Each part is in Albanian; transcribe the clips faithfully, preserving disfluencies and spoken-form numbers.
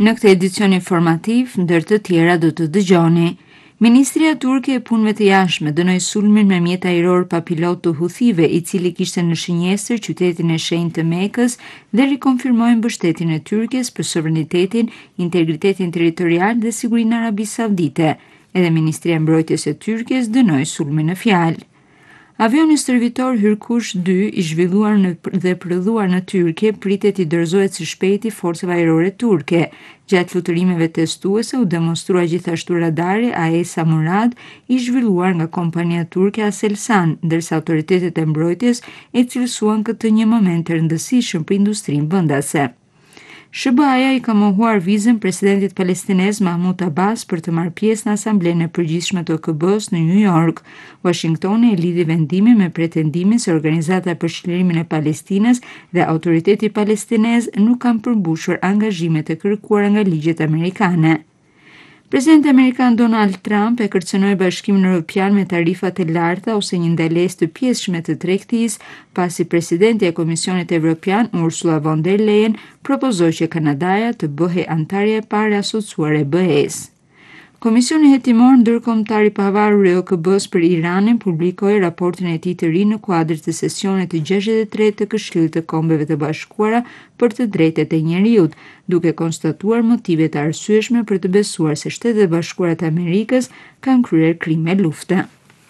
Në këtë edicion informativ, ndër të tjera do të dëgjoni. Ministria turke e punëve të jashtme dënoi sulmin me mjet ajror pa pilot të Huthive, i cili kishte në shënjestër qytetin e shenjtë të Mekës dhe rikonfirmoi mbështetjen e Turqisë për sovranitetin, integritetin territorial dhe sigurinë e Arabisë Saudite. Edhe Ministria e Mbrojtjes e Turqisë dënoi sulmin në fjalë. Avioni stërvitor Hyrkush dy, i zhvilluar në dhe prodhuar në Turqi, pritet i dorëzohet së shpejti forcave ajrore turke. Gjatë fluturimeve testuese u demonstrua gjithashtu radari A E S A Murad, i zhvilluar nga kompania turke Aselsan, ndërsa autoritetet e mbrojtjes e cilësuan këtë një moment të rëndësishëm për industrinë vendase. S B A-ja i ka mohuar vizën presidentit palestinez Mahmud Abbas për të marrë pjesë në Asamblenë e Përgjithshme të O K B-s në New York. Washingtoni e lidhi vendimin me pretendimin se Organizata për Çlirimin e Palestinës dhe autoriteti palestinez nuk kanë përmbushur angazhimet e kërkuara nga ligjet amerikane. Presidenti amerikan Donald Trump e kërcënoi Bashkimin Evropian me tarifat e larta ose një ndalesë të pjesshme të tregtisë, pasi presidenti e Komisionit Evropian Ursula von der Leyen propozoi që Kanadaja të bëhej antarja e parë e asociuar e B E-s. Komisioni Hetimor Ndërkombëtar i Pavarur i O K B-s për Iranin publikoi raportin e tij të ri në kuadër të sesionit të gjashtëdhjetë e tretë të Këshillit të Kombeve të Bashkuara për të drejtat e njerëzit, duke konstatuar motive të arsyeshme për të besuar se Shtetet e Bashkuara të Amerikës kanë kryer krime lufte.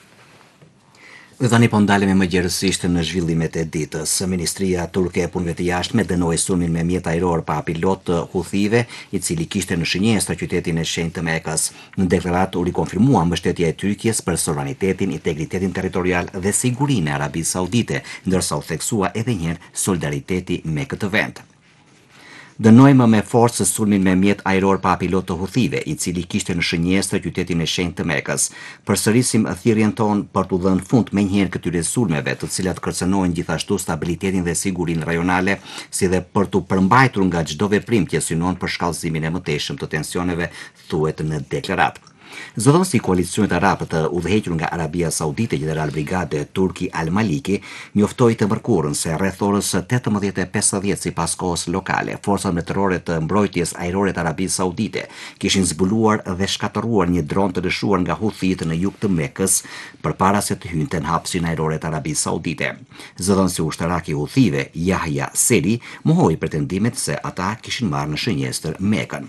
Dhe tani po ndalemi më gjerësisht në zhvillimet e ditës. Ministria turke e punëve të jashtme dënoi sulmin me mjet ajror pa pilot të Huthive, i cili kishte në shënjestër qytetin e shenjtë të Mekës. Në deklaratë u rikonfirmua mbështetja e Turqisë për sovranitetin, integritetin territorial dhe sigurinë e Arabisë Saudite, ndërsa u theksua edhe një herë solidariteti me këtë vend. Dënojmë me forcë sulmin me mjet ajror pa pilot të Huthive, i cili kishte në shënjestër qytetin e shenjtë të Mekës. Përsërisim thirrjen tonë për t'u dhënë fund menjëherë këtyre sulmeve, të cilat kërcënojnë gjithashtu stabilitetin dhe sigurinë rajonale, si dhe për t'u përmbajtur nga çdo veprim që synon për shkallëzimin e mëtejshëm të tensioneve, thuhet në deklaratë. Zëdhënësi i koalicionit arab të udhëhequr nga Arabia Saudite, General Brigade Turki Al-Maliki, njoftoi të mërkurën se rreth orës tetëmbëdhjetë e pesëdhjetë sipas kohës lokale, forcat mbretërore të mbrojtjes ajrore të Arabisë Saudite kishin zbuluar dhe shkatëruar një dron të lëshuar nga Huthit në jug të Mekës përpara se të hynte në hapësinë ajrore të Arabisë Saudite. Zëdhënësi ushtarak i Huthive, Yahya Seri, mohoi pretendimet se ata kishin marrë në shënjestër Mekën.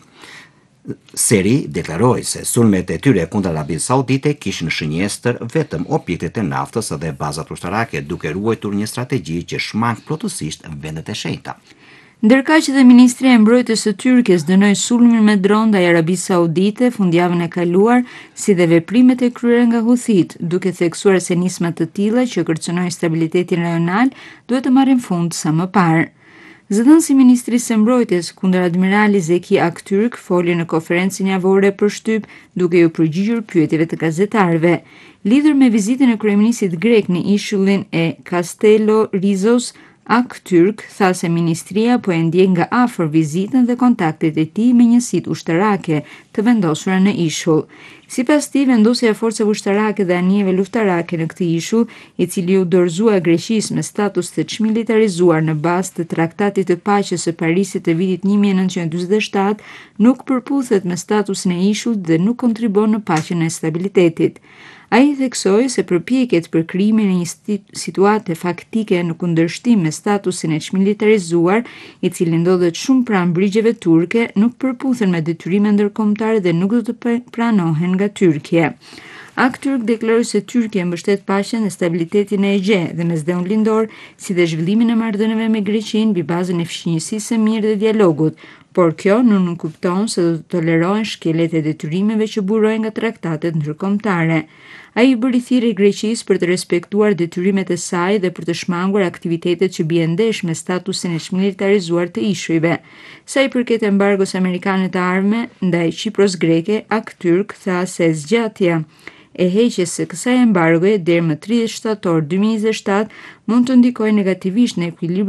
Seri deklaroi se sulmet e tyre kundër Arabisë Saudite kishin në shënjestër vetëm objektet e naftës dhe bazat ushtarake, duke ruajtur një strategji që shmang plotësisht vendet e shenjta. Ndërkaq dhe Ministria e Mbrojtjes së Turqisë dënoi sulmin me dron ndaj Arabisë Saudite fundjavën e kaluar, si dhe veprimet e kryera nga Huthit, duke theksuar se nisma të tilla që kërcënojnë stabilitetin rajonal duhet të marrin fund sa më parë. Zëdhënësi i Ministrisë së Mbrojtjes kundër admirali Zeki Aktürk foli në konferencën javore për shtyp, duke u përgjigjur pyetjeve të gazetarëve. Lidhur me vizitën e kryeministit grek në ishullin e Castello Rizos, Aktürk tha se ministria po e ndjek nga afër vizitën dhe kontaktet e tij me njësitë ushtarake të vendosura në ishull. Sipas tij, vendosja e forcave ushtarake dhe anijeve luftarake në këtë ishull, i cili u dorëzua Greqisë me status të çmilitarizuar në bazë të Traktatit të Paqes së Parisit të vitit një mijë e nëntëqind e dyzet e shtatë, nuk përputhet me statusin e ishullit dhe nuk kontribon në paqen e stabilitetit. Ai theksoi se përpjekjet për krijimin e një situate faktike në kundërshtim me statusin e çmilitarizuar, i cili ndodhet shumë pranë brigjeve turke, nuk përputhen me detyrimet ndërkombëtare dhe nuk do të pranohen nga Turqia. Aktürk deklaroi se Turqia mbështet paqen dhe stabilitetin e Egje dhe mesdheun lindor, si dhe zhvillimin e marrëdhënieve me Greqinë mbi bazën e fëmijësisë së mirë dhe dialogut, por kjo nuk nënkupton se do të tolerohen shkeljet e detyrimeve që burojnë nga traktatet ndërkombëtare. Ai i bëri thirrje Greqisë për të respektuar detyrimet e saj dhe për të shmangur aktivitetet që bien ndesh me statusin e çmilitarizuar të ishujve. Sa i përket embargos amerikane të armë ndaj Qipros greke, Aktürk tha se zgjatja e heqjes së kësaj embargoje deri më tridhjetë shtator dy mijë e njëzet e shtatë mund të ndikojë negativisht në ekuilibrin